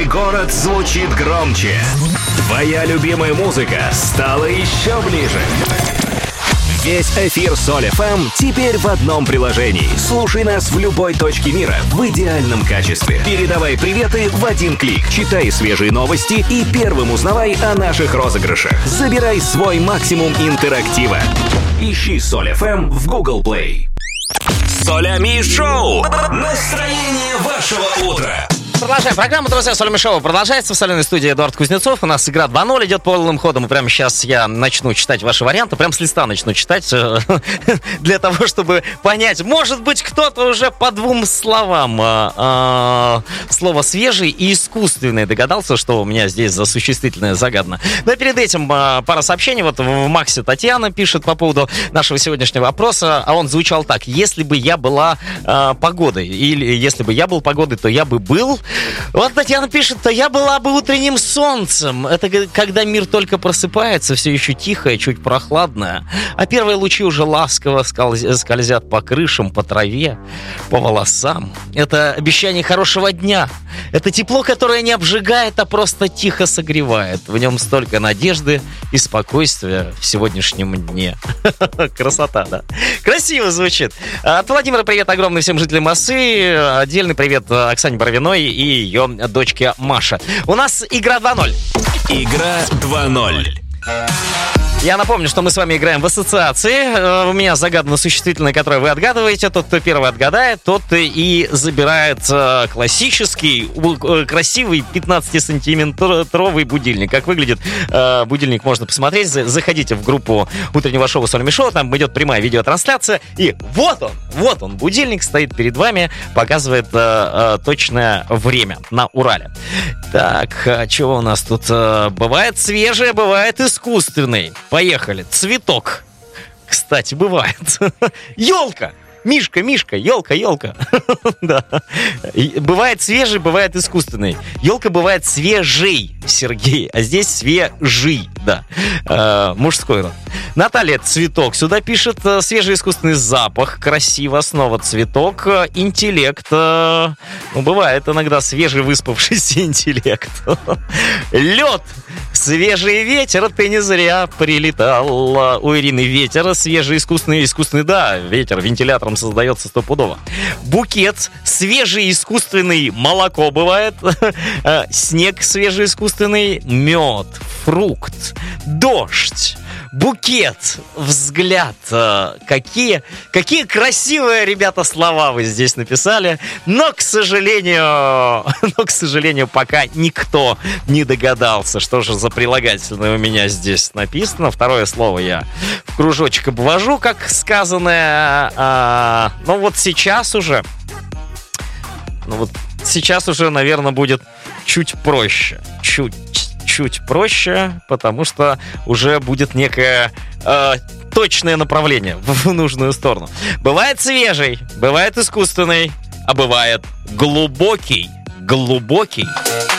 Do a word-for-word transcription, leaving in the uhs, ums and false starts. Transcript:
Твой город звучит громче. Твоя любимая музыка стала еще ближе. Весь эфир Соль эф эм теперь в одном приложении. Слушай нас в любой точке мира в идеальном качестве. Передавай приветы в один клик. Читай свежие новости и первым узнавай о наших розыгрышах. Забирай свой максимум интерактива. Ищи Соль эф эм в Google Play. Солями Шоу. Настроение вашего утра. Продолжаем программу, друзья. Солями Шоу продолжается. В соленой студии Эдуард Кузнецов. У нас игра два ноль идет полным ходом. И прямо сейчас я начну читать ваши варианты. Прямо с листа начну читать. Для того, чтобы понять. Может быть, кто-то уже по двум словам. Слово «свежий» и «искусственный» догадался, что у меня здесь за существительное загадано. Но перед этим пара сообщений. Вот в Максе Татьяна пишет по поводу нашего сегодняшнего опроса. А он звучал так. Если бы я была погодой, или если бы я был погодой, то я бы был... Вот Татьяна пишет, то я была бы утренним солнцем. Это когда мир только просыпается, все еще тихое, чуть прохладное, а первые лучи уже ласково скользят по крышам, по траве, по волосам. Это обещание хорошего дня. Это тепло, которое не обжигает, а просто тихо согревает. В нем столько надежды и спокойствия в сегодняшнем дне. Красота, да? Красиво звучит. От Владимира привет огромный всем жителям Осы. Отдельный привет Оксане Боровиной и ее дочке Маше. У нас игра два ноль. Игра два ноль. Я напомню, что мы с вами играем в ассоциации. У меня загадано существительное, которое вы отгадываете. Тот, кто первый отгадает, тот и забирает классический, красивый пятнадцатисантиметровый будильник. Как выглядит будильник, можно посмотреть. Заходите в группу утреннего шоу Солями Шоу. Там идет прямая видеотрансляция. И вот он, вот он, будильник стоит перед вами, показывает точное время на Урале. Так, чего у нас тут? Бывает свежее, бывает искусственный. Поехали. Цветок. Кстати, бывает. Елка. Мишка, Мишка, елка, елка. Да. Бывает свежий, бывает искусственный. Елка бывает свежий, Сергей, а здесь свежий, да. Э, мужской род. Наталья, цветок. Сюда пишет свежий искусственный запах. Красиво, снова цветок. Интеллект. Ну, бывает иногда свежий выспавшийся интеллект. Лед. Свежий ветер, ты не зря прилетал. У Ирины ветер, свежий, искусственный, искусственный, да, ветер вентилятором создается стопудово. Букет, свежий, искусственный, молоко бывает. Снег свежий, искусственный, мед, фрукт, дождь. Букет, взгляд. Какие, какие красивые, ребята, слова вы здесь написали. Но, к сожалению, но, к сожалению, пока никто не догадался, что же за прилагательное у меня здесь написано. Второе слово я в кружочек обвожу, как сказанное. А, но вот сейчас уже, ну вот сейчас уже, наверное, будет чуть проще. Чуть чуть проще, потому что уже будет некое э, точное направление в нужную сторону. Бывает свежий, бывает искусственный, а бывает глубокий. Глубокий.